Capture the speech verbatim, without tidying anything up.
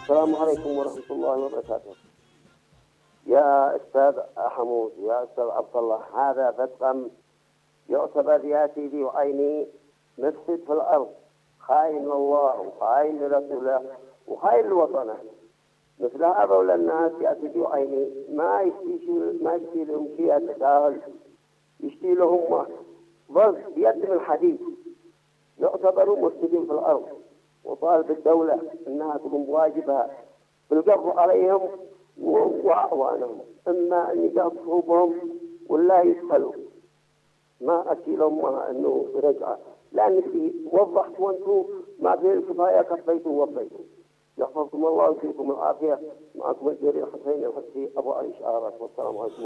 السلام عليكم ورحمة الله وبركاته. يا أستاذ حمود، يا أستاذ عبد الله، هذا فتقا يعتبر يا سيدي وعيني مفسد في الأرض، خاين لله وخاين لرسوله وخاين لوطنه. مثل هذول الناس يا سيدي وعيني ما يشتي ما يشتي لهم شيء تساهل، يشتي لهم ضرب بيد من الحديد. يعتبروا مفسدين في الأرض، وطالب الدولة أنها تقوم بواجبها بالقبض عليهم وأعوانهم، إما أن يقصفوا بهم ولا يسهلوا. ما أكيلهم أنه رجع، لأن في وضحت وأنتم ما في الكفاية كفيتوا ووفيتوا. يحفظكم الله ويجزيكم العافية. معكم الجليل حسين الحسي أبو علي شعارات، والسلام عليكم.